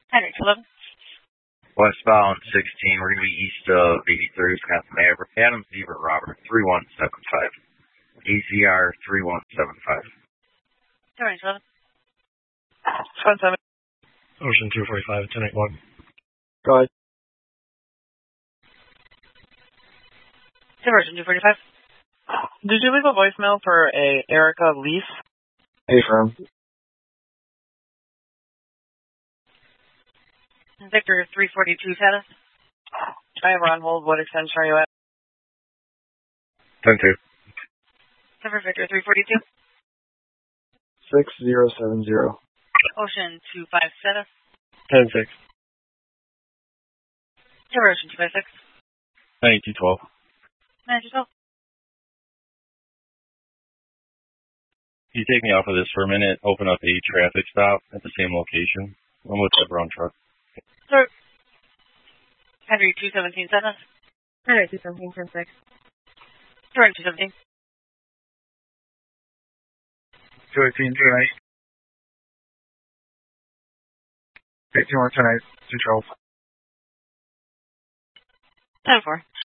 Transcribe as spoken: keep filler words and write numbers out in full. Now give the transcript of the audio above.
Henry, eleven. Westbound sixteen, we're going to be east of eighty-third, Wisconsin Maverick. Adam Zebra Robert, three one seven five. A Z R three one seven five. Henry, eleven. seven seven. Ocean two forty-five, ten eighty-one. Go ahead. Diversion two forty-five. Did you leave a voicemail for a Erica Leaf? Hey, firm. Victor three forty-two, status. Driver on hold. What extension are you at? ten two. Denver Victor three forty-two. six zero seven zero. Ocean two five, status. ten six. Denver Ocean two five six. ninety-two twelve. ninety-two twelve. Can you take me off of this for a minute? Open up a traffic stop at the same location. I'm with the brown truck. Sir. Henry two seventeen, status. Henry two seventeen, ten six. Henry two seventeen. two eighteen, two eight. eighteen one, ten eight, two twelve. ten four.